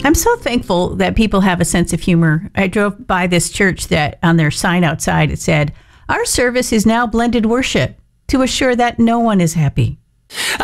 I'm so thankful that people have a sense of humor. I drove by this church that on their sign outside it said, "Our service is now blended worship to assure that no one is happy."